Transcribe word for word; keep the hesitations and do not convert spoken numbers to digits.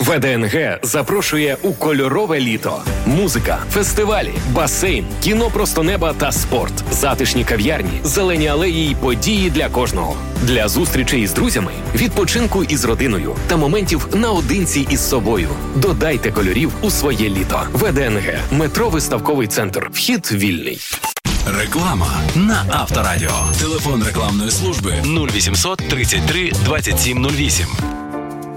ВДНГ запрошує у кольорове літо. Музика, фестивалі, басейн, кіно просто неба та спорт, затишні кав'ярні, зелені алеї й події для кожного. Для зустрічей із друзями, відпочинку із родиною та моментів наодинці із собою. Додайте кольорів у своє літо. ВДНГ. Метро Виставковий центр. Вхід вільний. Реклама на Авторадіо. Телефон рекламної служби нуль вісімсот тридцять три двадцять сім нуль вісім.